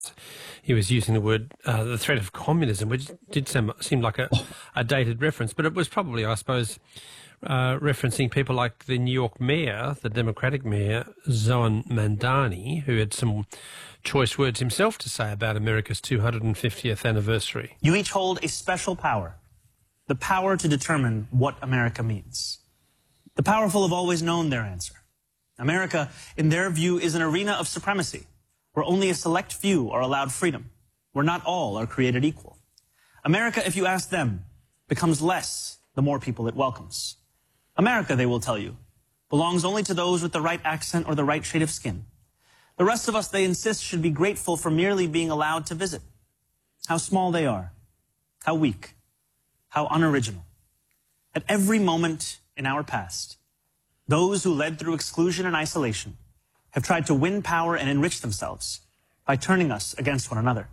he was using the word, the threat of communism, which did seem like a dated reference, but it was probably, I suppose, referencing people like the New York mayor, the Democratic mayor, Zohran Mamdani, who had some choice words himself to say about America's 250th anniversary. You each hold a special power, the power to determine what America means. The powerful have always known their answer. America, in their view, is an arena of supremacy, where only a select few are allowed freedom, where not all are created equal. America, if you ask them, becomes less the more people it welcomes. America, they will tell you, belongs only to those with the right accent or the right shade of skin. The rest of us, they insist, should be grateful for merely being allowed to visit. How small they are, how weak, how unoriginal. At every moment in our past, those who led through exclusion and isolation have tried to win power and enrich themselves by turning us against one another.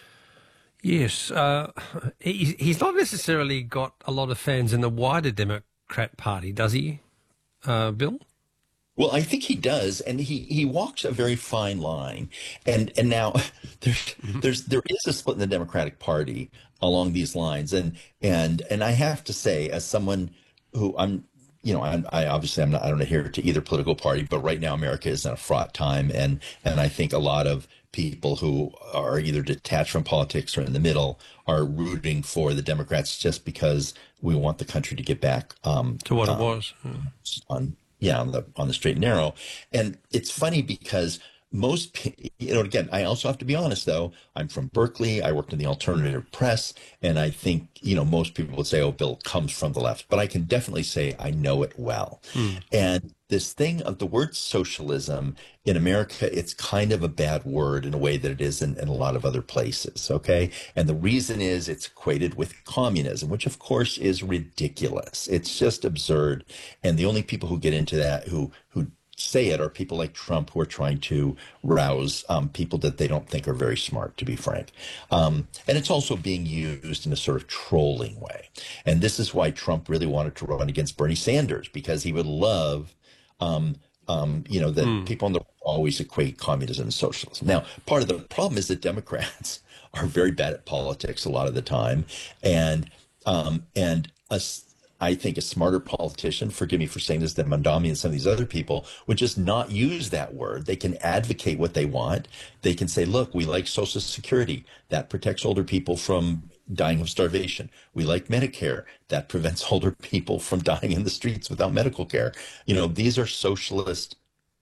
Yes, he's not necessarily got a lot of fans in the wider Democrat Party, does he, Bill? Well, I think he does, and he walks a very fine line. And now there is a split in the Democratic Party along these lines, and I have to say, as someone who I obviously I don't adhere to either political party, but right now America is in a fraught time, and I think a lot of people who are either detached from politics or in the middle are rooting for the Democrats just because we want the country to get back to what it was on the straight and narrow. And it's funny because again, I also have to be honest, though. I'm from Berkeley. I worked in the alternative press. And I think, most people would say, oh, Bill comes from the left. But I can definitely say I know it well. And this thing of the word socialism in America, it's kind of a bad word in a way that it is in a lot of other places. OK, and the reason is it's equated with communism, which, of course, is ridiculous. It's just absurd. And the only people who get into that, who say it, are people like Trump, who are trying to rouse people that they don't think are very smart, to be frank. And it's also being used in a sort of trolling way. And this is why Trump really wanted to run against Bernie Sanders, because he would love, that people on the always equate communism and socialism. Now, part of the problem is that Democrats are very bad at politics a lot of the time. I think a smarter politician, forgive me for saying this, than Mamdani and some of these other people, would just not use that word. They can advocate what they want. They can say, look, we like Social Security. That protects older people from dying of starvation. We like Medicare. That prevents older people from dying in the streets without medical care. These are socialist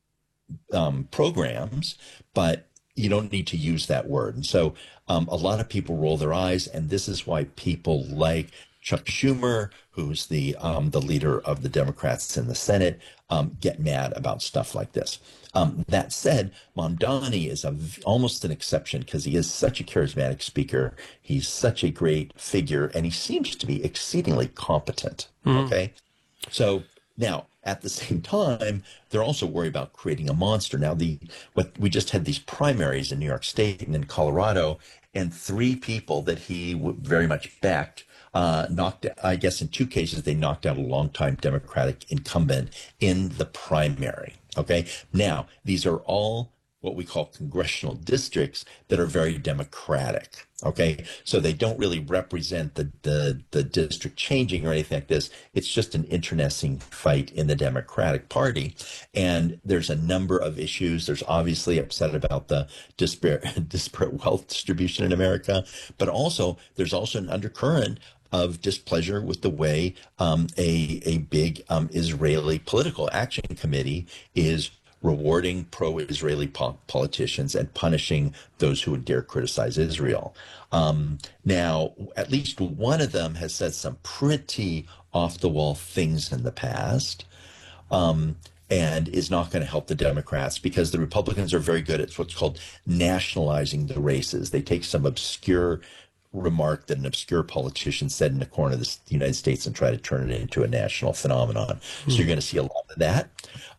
programs, but you don't need to use that word. And so a lot of people roll their eyes, and this is why people like Chuck Schumer, who's the leader of the Democrats in the Senate, get mad about stuff like this. That said, Mamdani is almost an exception because he is such a charismatic speaker. He's such a great figure, and he seems to be exceedingly competent. Okay, so now at the same time, they're also worried about creating a monster. Now, we just had these primaries in New York State and in Colorado, and three people that he very much backed. I guess in two cases, they knocked out a longtime Democratic incumbent in the primary. Okay. Now, these are all what we call congressional districts that are very Democratic. Okay. So they don't really represent the district changing or anything like this. It's just an internecine fight in the Democratic Party. And there's a number of issues. There's obviously upset about the disparate wealth distribution in America, but there's also an undercurrent of displeasure with the way a big Israeli political action committee is rewarding pro-Israeli politicians and punishing those who would dare criticize Israel. Now, at least one of them has said some pretty off-the-wall things in the past, and is not going to help the Democrats because the Republicans are very good at what's called nationalizing the races. They take some obscure remark that an obscure politician said in the corner of the United States and try to turn it into a national phenomenon. So you're going to see a lot of that.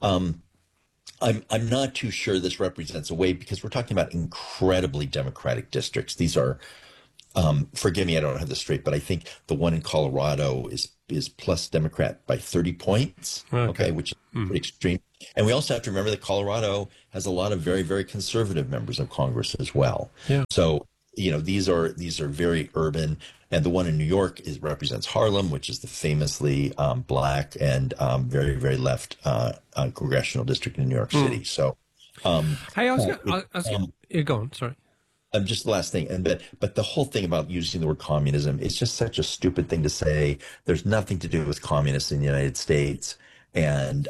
I'm not too sure this represents a way because we're talking about incredibly Democratic districts. These are, forgive me, I don't have this straight, but I think the one in Colorado is is plus Democrat by 30 points. Okay, which is pretty extreme. And we also have to remember that Colorado has a lot of very, very conservative members of Congress as well. Yeah. So, these are very urban. And the one in New York represents Harlem, which is the famously black and very, very left congressional district in New York City. So, hey, you're gone. Sorry. Just the last thing, but the whole thing about using the word communism is just such a stupid thing to say. There's nothing to do with communists in the United States, and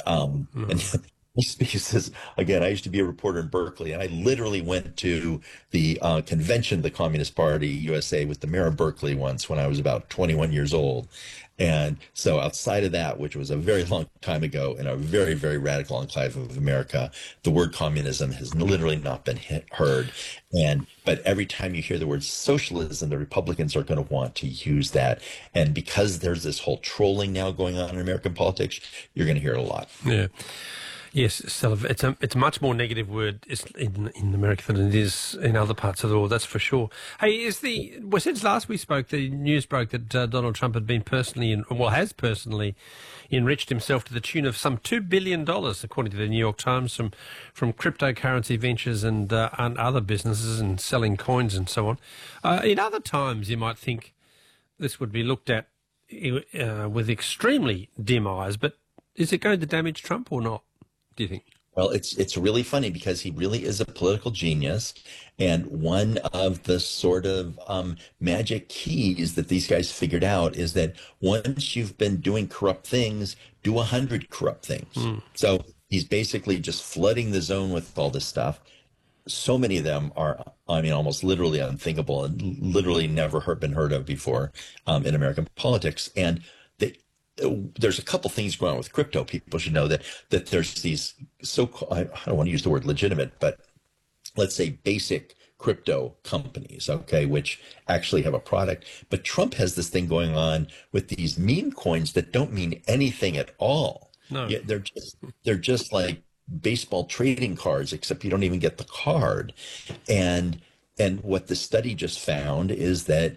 because again, I used to be a reporter in Berkeley, and I literally went to the convention of the Communist Party USA with the mayor of Berkeley once when I was about 21 years old. And so outside of that, which was a very long time ago in a very, very radical enclave of America, the word communism has literally not been heard. But every time you hear the word socialism, the Republicans are going to want to use that. And because there's this whole trolling now going on in American politics, you're going to hear it a lot. Yeah. Yes, it's a much more negative word in America than it is in other parts of the world. That's for sure. Hey, since last we spoke, the news broke that Donald Trump had been has personally enriched himself to the tune of some $2 billion, according to the New York Times, from cryptocurrency ventures and other businesses and selling coins and so on. In other times, you might think this would be looked at with extremely dim eyes, but is it going to damage Trump or not? Do you think? Well, it's really funny because he really is a political genius. And one of the sort of magic keys that these guys figured out is that once you've been doing corrupt things, do 100 corrupt things. So he's basically just flooding the zone with all this stuff. So many of them are, almost literally unthinkable and literally never been heard of before in American politics. And there's a couple things going on with crypto. People should know that there's these so-called, I don't want to use the word legitimate, but let's say basic crypto companies, okay, which actually have a product. But Trump has this thing going on with these meme coins that don't mean anything at all. No, yeah, they're just like baseball trading cards, except you don't even get the card. And what the study just found is that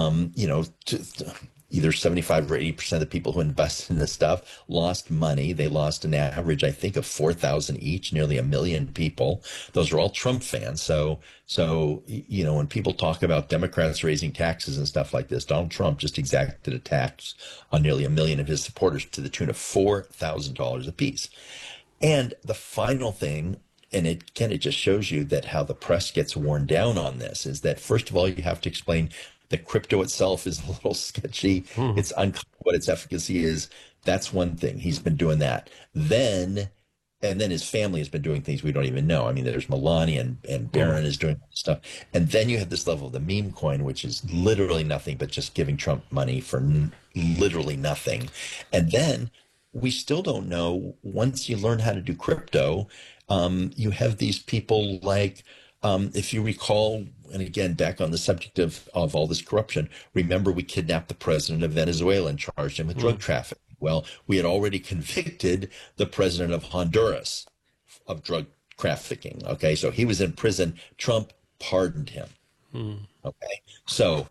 either 75 or 80% of the people who invested in this stuff lost money. They lost an average, I think, of 4,000 each, nearly 1 million people. Those are all Trump fans. So, when people talk about Democrats raising taxes and stuff like this, Donald Trump just exacted a tax on nearly 1 million of his supporters to the tune of $4,000 apiece. And the final thing, and it just shows you that how the press gets worn down on this, is that, first of all, you have to explain the crypto itself is a little sketchy. It's unclear what its efficacy is. That's one thing. He's been doing that. And then his family has been doing things we don't even know. I mean, there's Melania and Barron is doing stuff. And then you have this level of the meme coin, which is literally nothing but just giving Trump money for literally nothing. And then we still don't know, once you learn how to do crypto, you have these people like, if you recall, and again, back on the subject of all this corruption, remember we kidnapped the president of Venezuela and charged him with drug trafficking. Well, we had already convicted the president of Honduras of drug trafficking. Okay, so he was in prison. Trump pardoned him. Okay, so,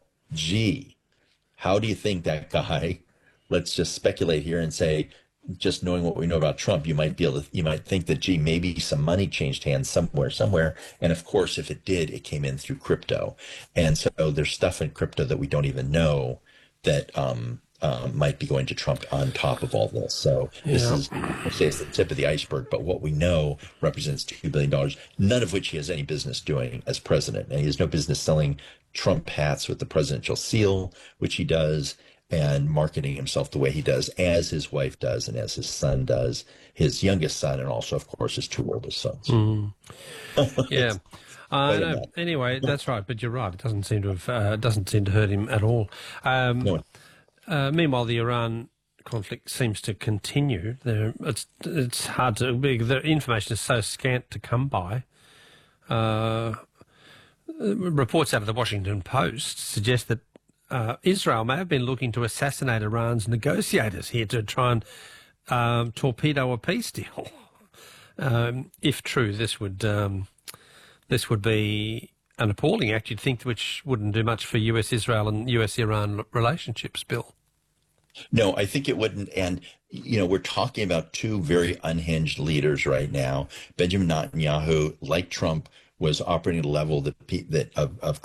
how do you think that guy, let's just speculate here and say, just knowing what we know about Trump, you might think that, maybe some money changed hands somewhere. And of course, if it did, it came in through crypto. And so there's stuff in crypto that we don't even know that might be going to Trump on top of all this. So this is, I'll say it's the tip of the iceberg, but what we know represents $2 billion, none of which he has any business doing as president. And he has no business selling Trump hats with the presidential seal, which he does, and marketing himself the way he does, as his wife does, and as his son does, his youngest son, and also, of course, his 2 oldest sons. Yeah. No, anyway, that's right. But you're right. It doesn't seem to hurt him at all. No. Meanwhile, the Iran conflict seems to continue. It's hard to. The information is so scant to come by. Reports out of the Washington Post suggest that Israel may have been looking to assassinate Iran's negotiators here to try and torpedo a peace deal. If true, this would be an appalling act, you'd think, which wouldn't do much for US-Israel and US-Iran relationships, Bill. No, I think it wouldn't. And, we're talking about two very unhinged leaders right now. Benjamin Netanyahu, like Trump, was operating at a level that of